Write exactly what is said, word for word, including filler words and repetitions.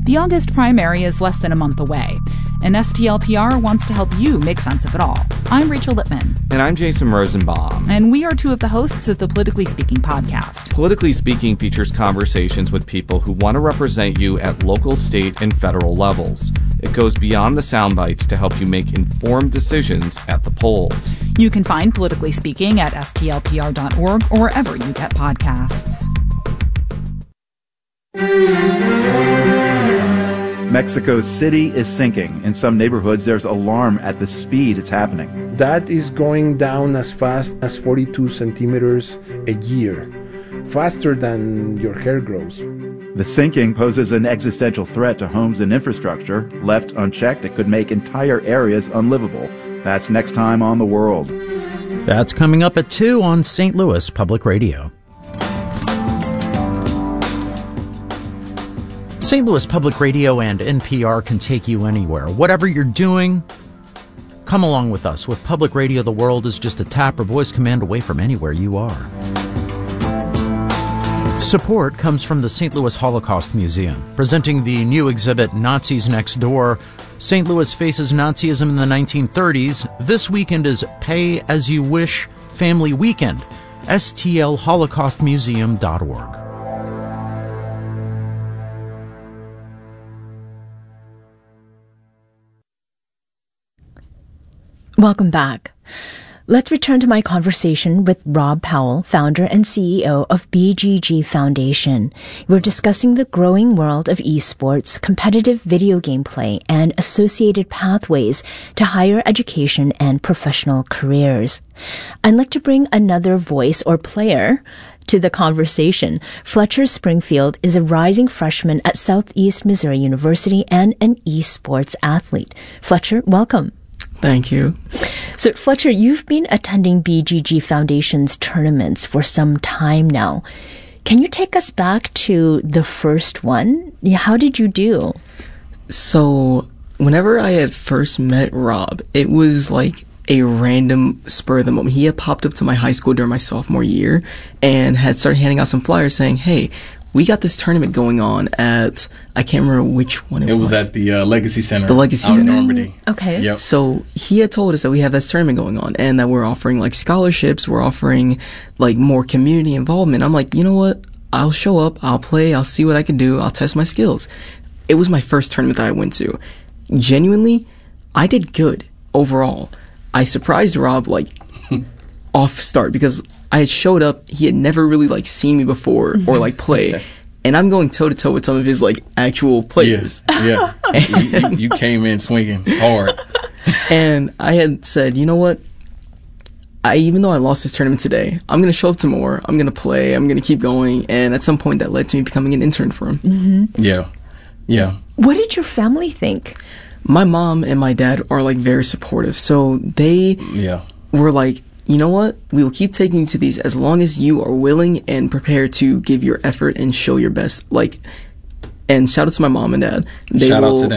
The August primary is less than a month away, and S T L P R wants to help you make sense of it all. I'm Rachel Lippman. And I'm Jason Rosenbaum. And we are two of the hosts of the Politically Speaking podcast. Politically Speaking features conversations with people who want to represent you at local, state, and federal levels. It goes beyond the sound bites to help you make informed decisions at the polls. You can find Politically Speaking at S T L P R dot org or wherever you get podcasts. Mexico City is sinking. In some neighborhoods, there's alarm at the speed it's happening. That is going down as fast as forty-two centimeters a year, faster than your hair grows. The sinking poses an existential threat to homes and infrastructure. Left unchecked, it could make entire areas unlivable. That's next time on The World. That's coming up at two on Saint Louis Public Radio. Saint Louis Public Radio and N P R can take you anywhere. Whatever you're doing, come along with us. With Public Radio, the world is just a tap or voice command away from anywhere you are. Support comes from the Saint Louis Holocaust Museum, presenting the new exhibit, Nazis Next Door. Saint Louis Faces Nazism in the nineteen thirties. This weekend is Pay As You Wish Family Weekend. S T L holocaust museum dot org. Welcome back. Let's return to my conversation with Rob Powell, founder and C E O of B G G Foundation. We're discussing the growing world of esports, competitive video game play, and associated pathways to higher education and professional careers. I'd like to bring another voice or player to the conversation. Fletcher Springfield is a rising freshman at Southeast Missouri University and an esports athlete. Fletcher, welcome. Thank you. So, Fletcher, you've been attending B G G Foundation's tournaments for some time now. Can you take us back to the first one? How did you do? So, whenever I had first met Rob, it was like a random spur of the moment. He had popped up to my high school during my sophomore year and had started handing out some flyers saying, hey, we got this tournament going on at, I can't remember which one it, it was. was. at the uh, Legacy Center. The Legacy out Center. in Normandy. Okay. Yep. So he had told us that we have this tournament going on and that we're offering like scholarships, we're offering like more community involvement. I'm like, you know what? I'll show up, I'll play, I'll see what I can do, I'll test my skills. It was my first tournament that I went to. Genuinely, I did good overall. I surprised Rob like off start because I had showed up, he had never really like seen me before or like play, and I'm going toe to toe with some of his like actual players. Yeah, yeah. you, you, you came in swinging hard, and I had said, you know what? I even though I lost this tournament today, I'm gonna show up tomorrow. I'm gonna play. I'm gonna keep going, and at some point that led to me becoming an intern for him. Mm-hmm. Yeah, yeah. What did your family think? My mom and my dad are like very supportive, so they yeah. were like, you know what? We will keep taking you to these as long as you are willing and prepared to give your effort and show your best. Like, and shout out to my mom and dad. They shout will, out to